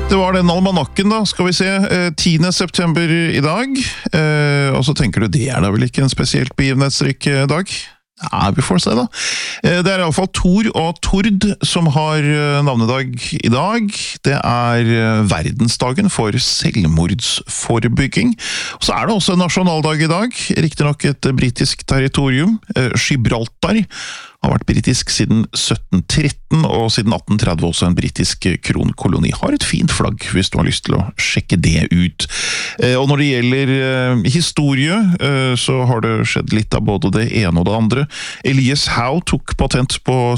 Det var den almanakken da, skal vi se, 10. september i dag, og så tenker du, det da vel ikke en spesielt begivenhetsrik dag? Ja, vi får se da. Det i alle fall Tor og Tord som har navnedag i dag. Det verdensdagen for selvmordsforebygging. Og så det også en nasjonaldag i dag, riktig nok et britisk territorium, Gibraltar. Har vært britisk siden 1713, og siden 1830 også en britisk kronkoloni. Har et fint flagg, hvis du har lyst til å sjekke det ut. Og når det gjelder historie, så har det skjedd litt av både det ene og det andre. Elias Howe tok patent på